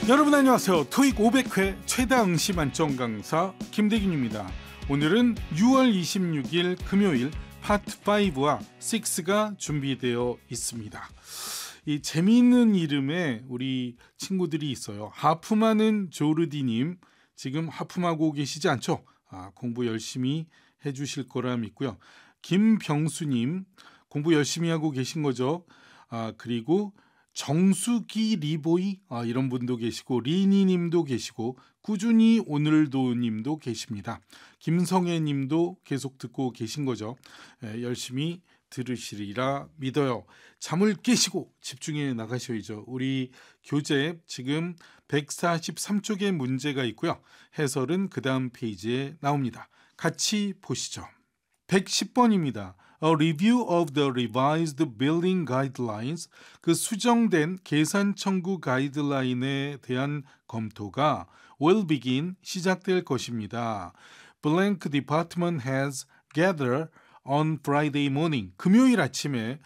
여러분 안녕하세요. 토익 500회 최다 응시 만점 강사 김대균입니다. 오늘은 6월 26일 금요일 파트 5와 6가 준비되어 있습니다. 이 재미있는 이름의 우리 친구들이 있어요. 하품하는 조르디님, 지금 하품하고 계시지 않죠? 공부 열심히 해주실 거라 믿고요. 김병수님, 공부 열심히 하고 계신 거죠? 그리고 정수기 리보이 이런 분도 계시고, 리니님도 계시고, 꾸준히 오늘도 님도 계십니다. 김성애 님도 계속 듣고 계신 거죠. 열심히 들으시리라 믿어요. 잠을 깨시고 집중해 나가셔야죠. 우리 교재 지금 143쪽에 문제가 있고요. 해설은 그 다음 페이지에 나옵니다. 같이 보시죠. 110번입니다. A review of the revised building guidelines, 그 수정된 계산 청구 가이드라인에 대한 검토가 will begin, 시작될 것입니다. Blank department has gathered on Friday morning, 금요일 아침에